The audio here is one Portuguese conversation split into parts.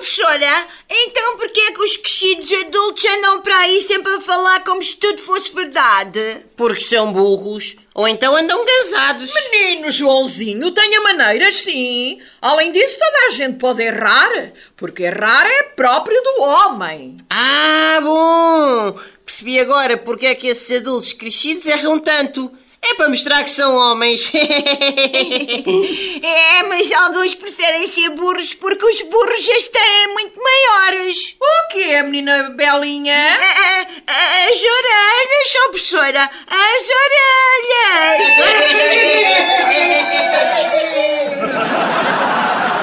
professora, então porquê é que os crescidos adultos andam para aí sempre a falar como se tudo fosse verdade? Porque são burros. Ou então andam cansados. Menino Joãozinho, tem a maneira, sim. Além disso, toda a gente pode errar, porque errar é próprio do homem. Ah, bom! Percebi agora porque é que esses adultos crescidos erram tanto. É para mostrar que são homens. Mas alguns preferem ser burros porque os burros já têm muito maiores. O quê, menina Belinha? As orelhas, ó professora, as orelhas.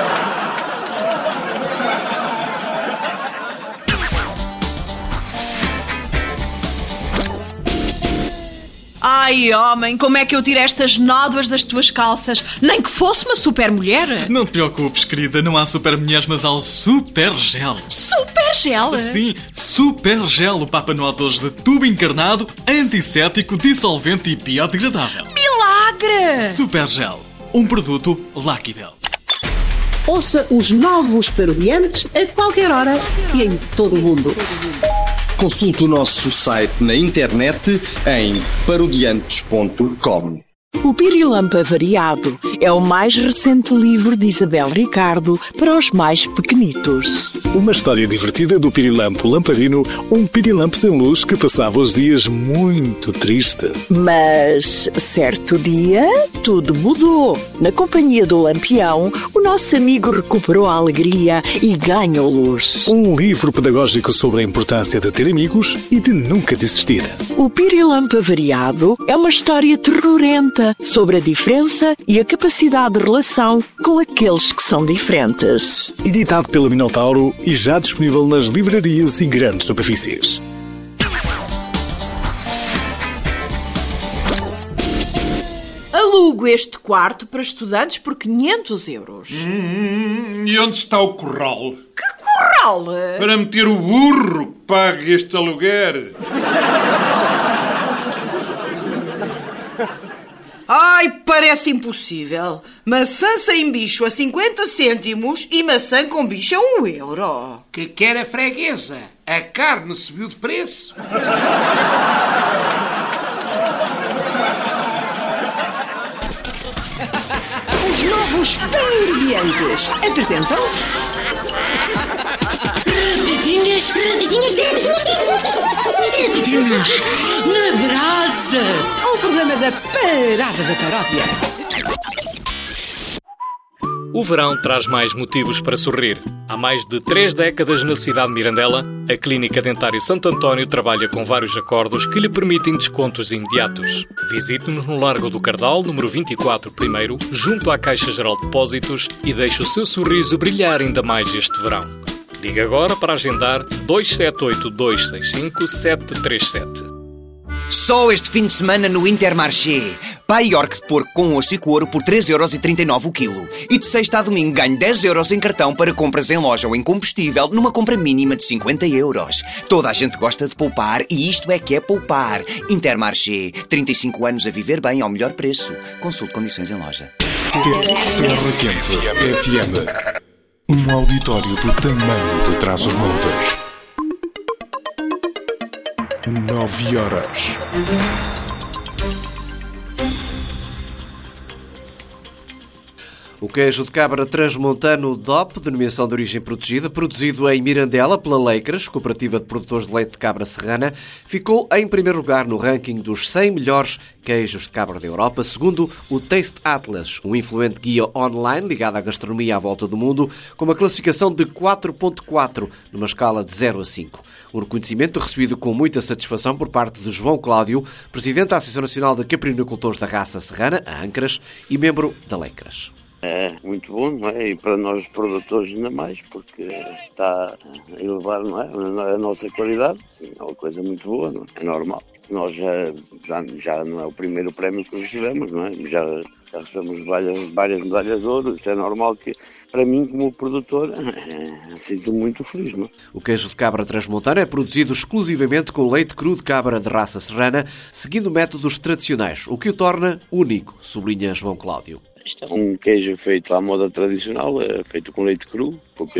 Ai, homem, como é que eu tiro estas nódoas das tuas calças? Nem que fosse uma super mulher. Não te preocupes, querida, não há super mulheres, mas há o Super Gel. Super Gel? Sim, Super Gel, o Papa Noel de tubo encarnado, antisséptico, dissolvente e biodegradável. Milagre! Super Gel, um produto Lucky Bell. Ouça os novos Parodiantes a qualquer hora e em todo o mundo. Consulte o nosso site na internet em parodiantes.com. O Pirilampo Variado é o mais recente livro de Isabel Ricardo para os mais pequenitos. Uma história divertida do Pirilampo Lamparino, um pirilampo sem luz que passava os dias muito triste. Mas, certo dia, tudo mudou. Na companhia do Lampião, o nosso amigo recuperou a alegria e ganhou luz. Um livro pedagógico sobre a importância de ter amigos e de nunca desistir. O Pirilampo Variado é uma história terrorenta sobre a diferença e a capacidade de relação com aqueles que são diferentes. Editado pela Minotauro e já disponível nas livrarias e grandes superfícies. Alugo este quarto para estudantes por 500 euros. E onde está o curral? Que curral? Para meter o burro que pague este aluguer. Ai, parece impossível. Maçã sem bicho a 50 cêntimos e maçã com bicho a 1 euro. Que quer a freguesa? A carne subiu de preço. Os novos Parodiantes apresentam... Radinhas na brasa. Um programa da Parada da Paródia. O verão traz mais motivos para sorrir. Há mais de 3 décadas na cidade de Mirandela, a Clínica Dentária Santo António trabalha com vários acordos que lhe permitem descontos imediatos. Visite-nos no Largo do Cardal, número 24, primeiro, junto à Caixa Geral de Depósitos e deixe o seu sorriso brilhar ainda mais este verão. Ligue agora para agendar 278-265-737. Só este fim de semana no Intermarché. Pai York de porco com osso e couro por 3,39€ o quilo. E de sexta a domingo ganho 10€ em cartão para compras em loja ou em combustível numa compra mínima de 50€. Toda a gente gosta de poupar e isto é que é poupar. Intermarché. 35 anos a viver bem ao melhor preço. Consulte condições em loja. Terra Quente FM. Um auditório do tamanho de Trás-os-Montes. 9h. O queijo de cabra transmontano DOP, denominação de origem protegida, produzido em Mirandela pela Leicras, Cooperativa de Produtores de Leite de Cabra Serrana, ficou em primeiro lugar no ranking dos 100 melhores queijos de cabra da Europa, segundo o Taste Atlas, um influente guia online ligado à gastronomia à volta do mundo, com uma classificação de 4.4, numa escala de 0 a 5. Um reconhecimento recebido com muita satisfação por parte de João Cláudio, presidente da Associação Nacional de Caprinocultores da Raça Serrana, a Ancras, e membro da Leicras. É muito bom, não é? E para nós produtores ainda mais, porque está a elevar, não é? A nossa qualidade. Sim, é uma coisa muito boa, não é? É normal. Nós já não é o primeiro prémio que recebemos, não é? Já recebemos várias medalhas de ouro. Isto é normal que, para mim, como produtor, sinto muito feliz, não é? O queijo de cabra transmontano é produzido exclusivamente com leite cru de cabra de raça serrana, seguindo métodos tradicionais, o que o torna único, sublinha João Cláudio. Isto é um queijo feito à moda tradicional, é feito com leite cru,